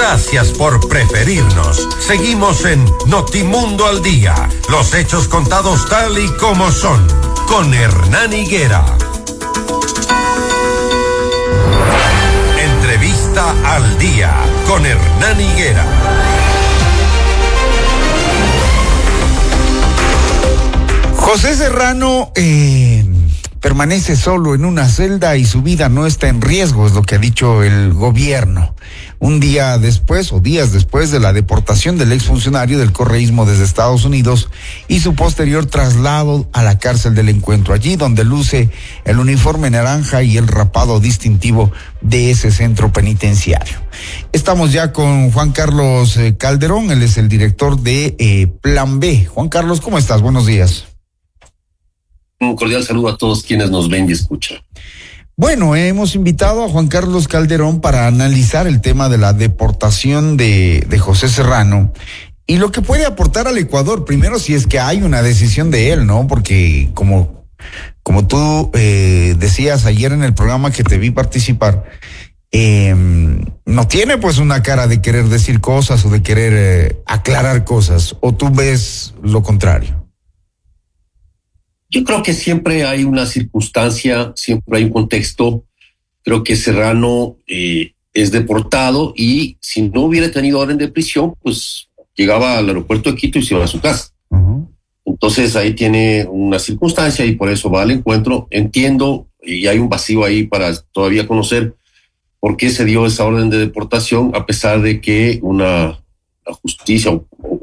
Gracias por preferirnos. Seguimos en Notimundo al Día. Los hechos contados tal y como son. Con Hernán Higuera. Entrevista al Día. Con Hernán Higuera. José Serrano permanece solo en una celda y su vida no está en riesgo, es lo que ha dicho el gobierno. Un día después o días después de la deportación del exfuncionario del correísmo desde Estados Unidos y su posterior traslado a la cárcel del Encuentro, allí donde luce el uniforme naranja y el rapado distintivo de ese centro penitenciario. Estamos ya con Juan Carlos Calderón, él es el director de Plan B. Juan Carlos, ¿cómo estás? Buenos días. Un cordial saludo a todos quienes nos ven y escuchan. Bueno, hemos invitado a Juan Carlos Calderón para analizar el tema de la deportación de José Serrano y lo que puede aportar al Ecuador. Primero, si es que hay una decisión de él, ¿no? Porque como tú decías ayer en el programa que te vi participar, no tiene pues una cara de querer decir cosas o de querer aclarar cosas, o tú ves lo contrario. Yo creo que siempre hay una circunstancia, siempre hay un contexto. Creo que Serrano es deportado y si no hubiera tenido orden de prisión, pues llegaba al aeropuerto de Quito y se iba a su casa. Uh-huh. Entonces ahí tiene una circunstancia y por eso va al encuentro. Entiendo, y hay un vacío ahí para todavía conocer por qué se dio esa orden de deportación, a pesar de que la justicia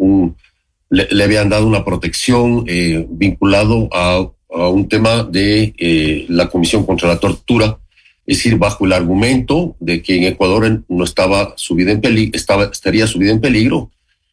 le habían dado una protección vinculado a un tema de la Comisión contra la Tortura, es decir, bajo el argumento de que en Ecuador no estaba su vida en peligro, estaría su vida en peligro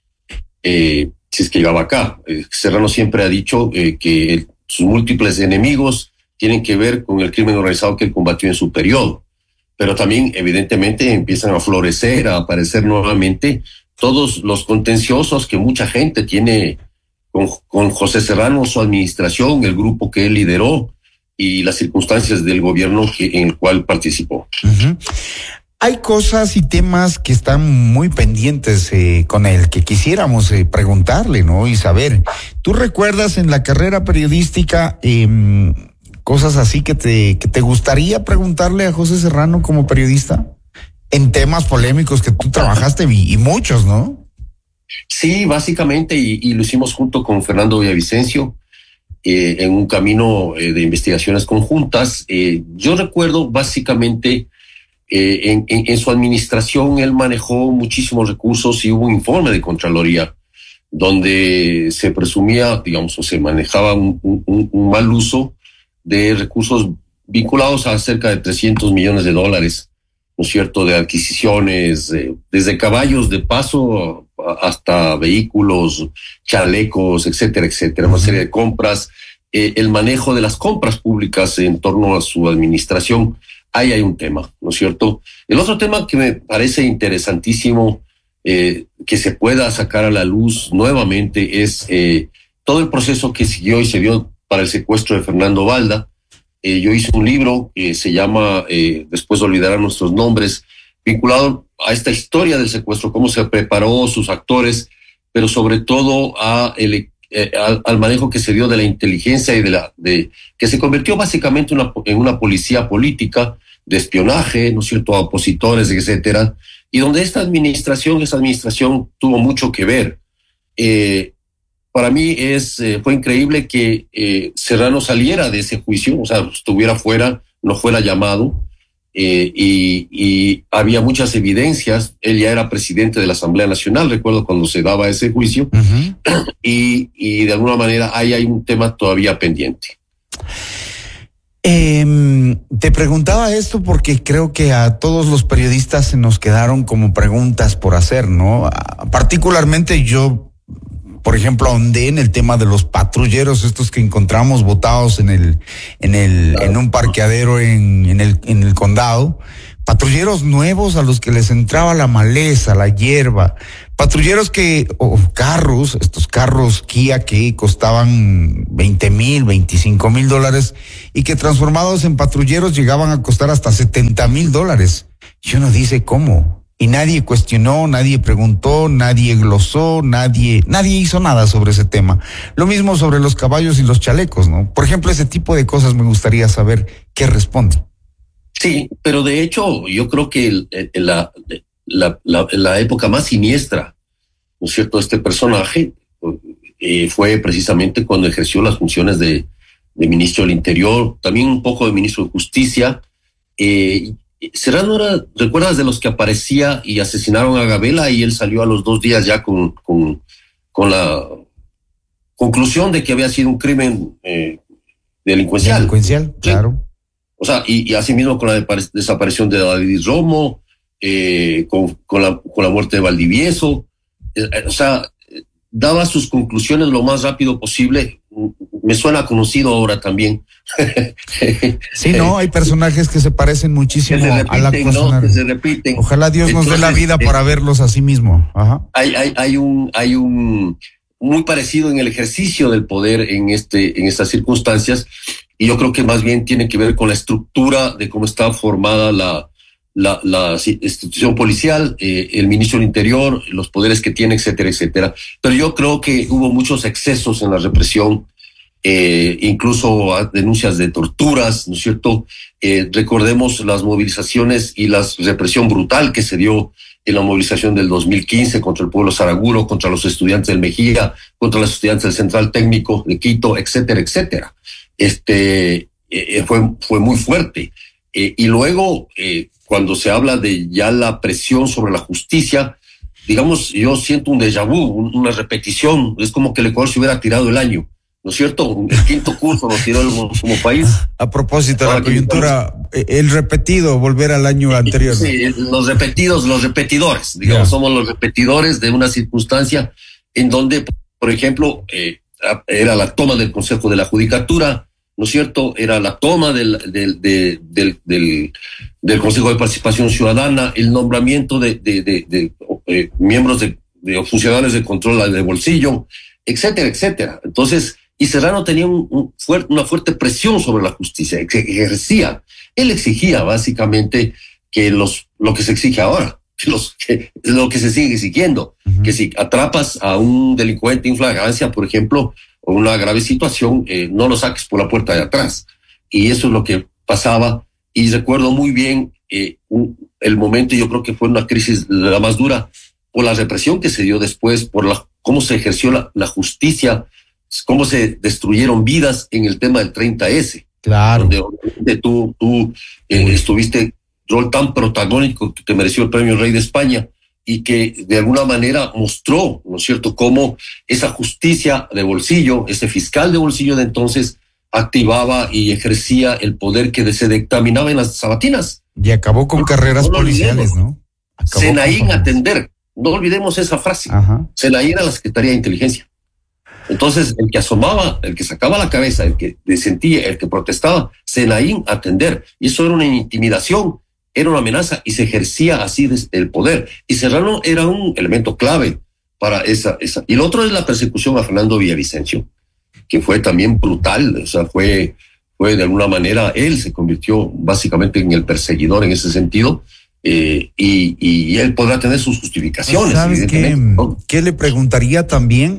si es que llegaba acá. Serrano siempre ha dicho que sus múltiples enemigos tienen que ver con el crimen organizado que él combatió en su periodo, pero también evidentemente empiezan a florecer, a aparecer nuevamente todos los contenciosos que mucha gente tiene con José Serrano, su administración, el grupo que él lideró y las circunstancias del gobierno en el cual participó. Uh-huh. Hay cosas y temas que están muy pendientes con él, que quisiéramos preguntarle, ¿no? Y saber. ¿Tú recuerdas en la carrera periodística cosas así que te gustaría preguntarle a José Serrano como periodista? En temas polémicos que tú trabajaste y muchos, ¿no? Sí, básicamente, y lo hicimos junto con Fernando Villavicencio en un camino de investigaciones conjuntas. Yo recuerdo básicamente en su administración él manejó muchísimos recursos y hubo un informe de Contraloría donde se presumía, digamos, o se manejaba un mal uso de recursos vinculados a cerca de $300 millones, ¿no es cierto?, de adquisiciones, desde caballos de paso hasta vehículos, chalecos, etcétera, etcétera, una serie de compras, el manejo de las compras públicas en torno a su administración. Ahí hay un tema, ¿no es cierto? El otro tema que me parece interesantísimo que se pueda sacar a la luz nuevamente es todo el proceso que siguió y se dio para el secuestro de Fernando Balda. Yo hice un libro que se llama Después olvidarán nuestros nombres, vinculado a esta historia del secuestro, cómo se preparó, sus actores, pero sobre todo al manejo que se dio de la inteligencia y que se convirtió básicamente en una policía política de espionaje, ¿no es cierto?, a opositores, etcétera, y donde esa administración tuvo mucho que ver. Para mí fue increíble que Serrano saliera de ese juicio, o sea, estuviera fuera, no fuera llamado, y había muchas evidencias. Él ya era presidente de la Asamblea Nacional, recuerdo cuando se daba ese juicio, uh-huh. y de alguna manera ahí hay un tema todavía pendiente. Te preguntaba esto porque creo que a todos los periodistas se nos quedaron como preguntas por hacer, ¿no? Particularmente yo, por ejemplo, ahondé en el tema de los patrulleros, estos que encontramos botados en un parqueadero en el condado. Patrulleros nuevos a los que les entraba la maleza, la hierba. Patrulleros carros, estos carros Kia que costaban $20,000, $25,000 y que transformados en patrulleros llegaban a costar hasta $70,000. Y uno dice, ¿cómo? y nadie cuestionó, nadie preguntó, nadie glosó, nadie hizo nada sobre ese tema. Lo mismo sobre los caballos y los chalecos, ¿no? Por ejemplo, ese tipo de cosas me gustaría saber qué responde. Sí, pero de hecho yo creo que la época más siniestra, ¿no es cierto?, este personaje fue precisamente cuando ejerció las funciones de ministro del Interior, también un poco de ministro de Justicia. Serrano era, ¿recuerdas de los que aparecía y asesinaron a Gabela y él salió a los 2 días ya con la conclusión de que había sido un crimen delincuencial? Delincuencial, sí. Claro. O sea, y asimismo con la desaparición de David Romo, con la muerte de Valdivieso, o sea, daba sus conclusiones lo más rápido posible. Me suena conocido ahora también. Sí, no, hay personajes que se parecen muchísimo a la persona. Que se repiten. Ojalá Dios nos dé la vida para verlos a sí mismo. Ajá. Hay un muy parecido en el ejercicio del poder en estas circunstancias, y yo creo que más bien tiene que ver con la estructura de cómo está formada la institución policial, el ministro del Interior, los poderes que tiene, etcétera, etcétera. Pero yo creo que hubo muchos excesos en la represión, incluso denuncias de torturas, ¿no es cierto? Recordemos las movilizaciones y la represión brutal que se dio en la movilización del 2015 contra el pueblo saraguro, contra los estudiantes del Mejía, contra los estudiantes del Central Técnico de Quito, etcétera, etcétera. Fue muy fuerte. Y luego, cuando se habla de ya la presión sobre la justicia, digamos, yo siento un déjà vu, una repetición. Es como que el Ecuador se hubiera tirado el año, ¿no es cierto? El 5º curso nos tiró como país. A propósito de la coyuntura, el repetido, volver al año anterior. Sí, los repetidores, digamos, somos los repetidores de una circunstancia en donde, por ejemplo, era la toma del Consejo de la Judicatura, ¿no es cierto? Era la toma del Consejo de Participación Ciudadana, el nombramiento de miembros de funcionarios de control de bolsillo, etcétera, etcétera. Entonces, y Serrano tenía una fuerte presión sobre la justicia, que ejercía. Él exigía básicamente que lo que se exige ahora, lo que se sigue exigiendo, que si atrapas a un delincuente en flagrancia, por ejemplo, o una grave situación, no lo saques por la puerta de atrás. Y eso es lo que pasaba. Y recuerdo muy bien el momento, yo creo que fue una crisis la más dura, por la represión que se dio después, por cómo se ejerció la justicia, cómo se destruyeron vidas en el tema del 30S. Claro. Donde tú estuviste rol tan protagónico que te mereció el premio Rey de España, y que de alguna manera mostró, ¿no es cierto?, cómo esa justicia de bolsillo, ese fiscal de bolsillo de entonces, activaba y ejercía el poder que se dictaminaba en las sabatinas. Y acabó con carreras policiales, ¿no? Senaín atender, no olvidemos esa frase. Ajá. Senaín era la Secretaría de Inteligencia. Entonces, el que asomaba, el que sacaba la cabeza, el que disentía, el que protestaba, Senaín atender. Y eso era una intimidación, era una amenaza, y se ejercía así el poder. Y Serrano era un elemento clave para esa. Y el otro es la persecución a Fernando Villavicencio, que fue también brutal. O sea, fue de alguna manera, él se convirtió básicamente en el perseguidor en ese sentido. Y él podrá tener sus justificaciones. ¿Sabes qué le preguntaría también?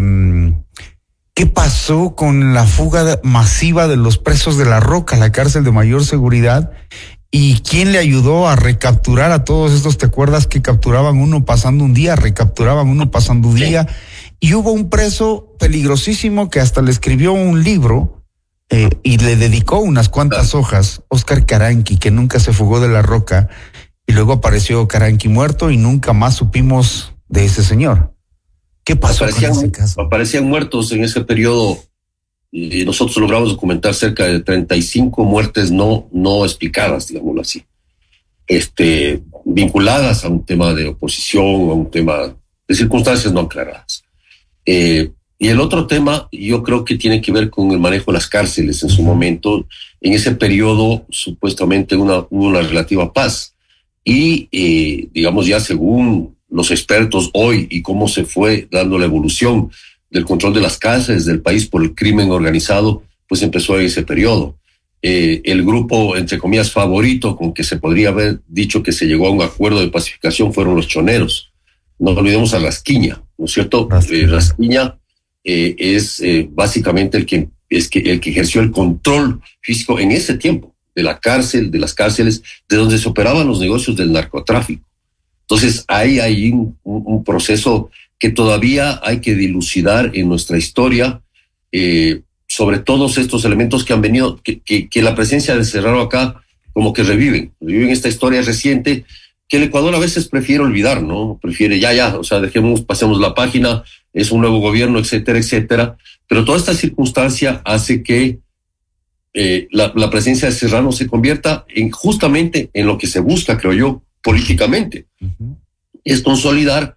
¿Qué pasó con la fuga masiva de los presos de La Roca, la cárcel de mayor seguridad? ¿Y quién le ayudó a recapturar a todos estos? ¿Te acuerdas que capturaban uno pasando un día, recapturaban uno pasando un día? Y hubo un preso peligrosísimo que hasta le escribió un libro y le dedicó unas cuantas hojas, Óscar Caranqui, que nunca se fugó de La Roca, y luego apareció Caranqui muerto y nunca más supimos de ese señor. ¿Qué pasó con ese caso? Aparecían muertos en ese periodo, y nosotros logramos documentar cerca de 35 muertes no explicadas, digámoslo así, vinculadas a un tema de oposición o a un tema de circunstancias no aclaradas. Y el otro tema, yo creo que tiene que ver con el manejo de las cárceles en su momento. En ese periodo, supuestamente, hubo una relativa paz. Y, digamos, ya según los expertos hoy y cómo se fue dando la evolución del control de las cárceles del país por el crimen organizado, pues empezó en ese periodo. el grupo, entre comillas, favorito con que se podría haber dicho que se llegó a un acuerdo de pacificación fueron los choneros. No olvidemos a Rasquiña, ¿no es cierto? Rasquiña es básicamente el que ejerció el control físico en ese tiempo de la cárcel, de las cárceles, de donde se operaban los negocios del narcotráfico. Entonces hay un proceso que todavía hay que dilucidar en nuestra historia, sobre todos estos elementos que han venido, que la presencia de Serrano acá como que reviven esta historia reciente que el Ecuador a veces prefiere olvidar, ¿no? Prefiere o sea, pasemos la página, es un nuevo gobierno, etcétera, etcétera. Pero toda esta circunstancia hace que la presencia de Serrano se convierta justamente en lo que se busca, creo yo, políticamente. Uh-huh. Es consolidar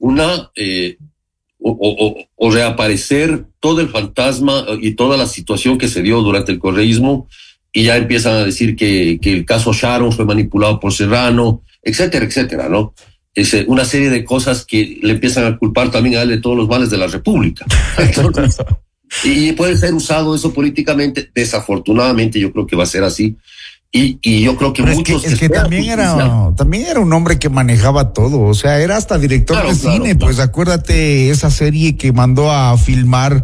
o reaparecer todo el fantasma y toda la situación que se dio durante el correísmo, y ya empiezan a decir que el caso Sharon fue manipulado por Serrano, etcétera, etcétera, ¿no? Es una serie de cosas que le empiezan a culpar también a él de todos los males de la República. Entonces, y puede ser usado eso políticamente. Desafortunadamente yo creo que va a ser así. Y yo creo que pero muchos... Es que también era un hombre que manejaba todo, o sea, era hasta director de cine, claro. Pues acuérdate esa serie que mandó a filmar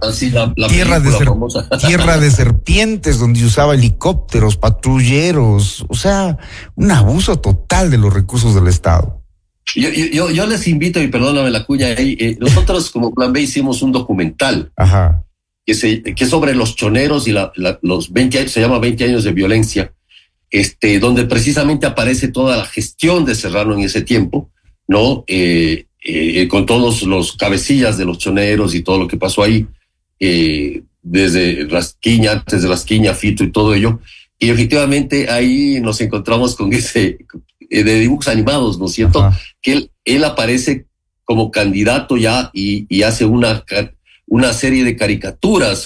Tierra de Serpientes, donde usaba helicópteros, patrulleros, o sea, un abuso total de los recursos del Estado. Yo les invito, y perdóname la cuña, nosotros como Plan B hicimos un documental. Ajá. Que es sobre los choneros y los 20 años, se llama 20 años de violencia. Donde precisamente aparece toda la gestión de Serrano en ese tiempo, ¿no? Con todos los cabecillas de los choneros y todo lo que pasó ahí, desde Rasquiña, antes de Rasquiña, Fito y todo ello. Y efectivamente ahí nos encontramos con ese de dibujos animados, ¿no es cierto? Ajá. Que él aparece como candidato ya y hace una serie de caricaturas,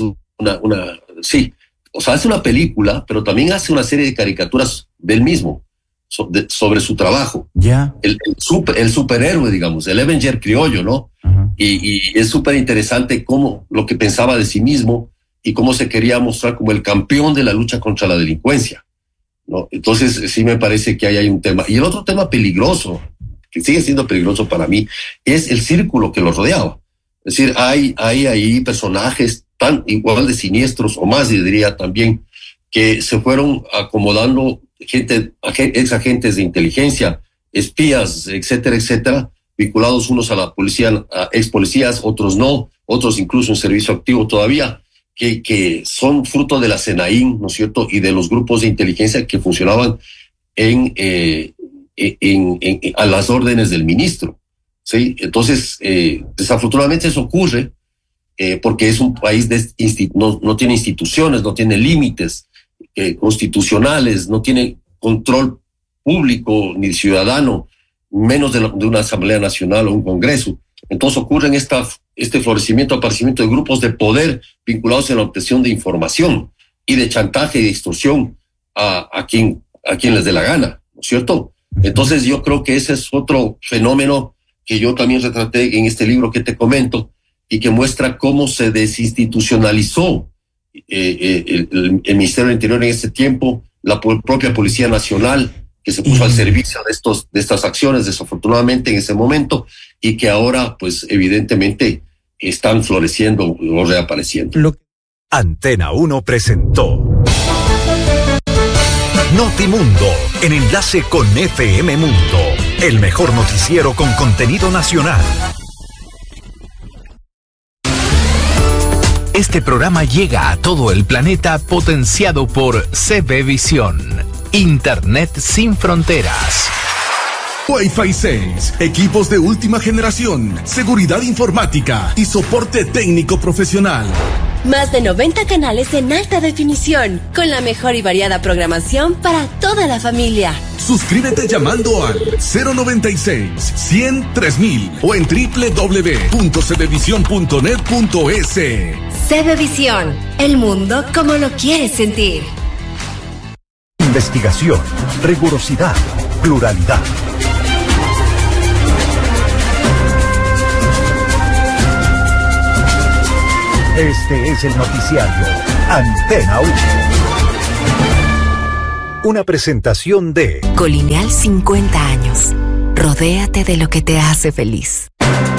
sí. O sea, hace una película, pero también hace una serie de caricaturas del mismo, sobre su trabajo. Ya. El superhéroe, digamos, el Avenger criollo, ¿no? Uh-huh. Y es súper interesante cómo lo que pensaba de sí mismo y cómo se quería mostrar como el campeón de la lucha contra la delincuencia, ¿no? Entonces, sí me parece que ahí hay un tema. Y el otro tema peligroso, que sigue siendo peligroso para mí, es el círculo que lo rodeaba. Es decir, hay ahí personajes tan igual de siniestros o más, yo diría también, que se fueron acomodando ex agentes de inteligencia, espías, etcétera, etcétera, vinculados unos a la policía, a ex policías, otros no, otros incluso en servicio activo todavía, que son fruto de la CENAIN, ¿no es cierto?, y de los grupos de inteligencia que funcionaban a las órdenes del ministro, ¿sí? Entonces, desafortunadamente eso ocurre, porque es un país no tiene instituciones, no tiene límites constitucionales, no tiene control público ni ciudadano, menos de una Asamblea Nacional o un Congreso. Entonces ocurre este aparecimiento de grupos de poder vinculados en la obtención de información y de chantaje y de extorsión a quien les dé la gana, ¿no es cierto? Entonces yo creo que ese es otro fenómeno que yo también retraté en este libro que te comento, y que muestra cómo se desinstitucionalizó el Ministerio del Interior en ese tiempo, la propia Policía Nacional, que se puso al servicio de estas acciones, desafortunadamente en ese momento, y que ahora, pues, evidentemente, están floreciendo o reapareciendo. Antena 1 presentó Notimundo, en enlace con FM Mundo, el mejor noticiero con contenido nacional. Este programa llega a todo el planeta potenciado por CB Visión, Internet sin fronteras. Wi-Fi 6, equipos de última generación, seguridad informática y soporte técnico profesional. Más de 90 canales en alta definición, con la mejor y variada programación para toda la familia. Suscríbete llamando al 096-100-3000 o en www.cbvision.net.es. CB Visión, el mundo como lo quieres sentir. Investigación, rigurosidad, pluralidad. Este es el noticiario Antena 1. una presentación de Colineal 50 años. Rodéate de lo que te hace feliz.